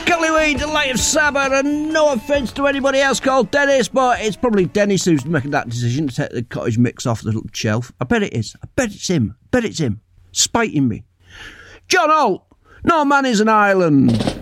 Cullyweed, the light of Sabbath, and no offence to anybody else called Dennis, but it's probably Dennis who's making that decision to take the cottage mix off the shelf. I bet it is. I bet it's him. Spiting me. John Holt, no man is an island.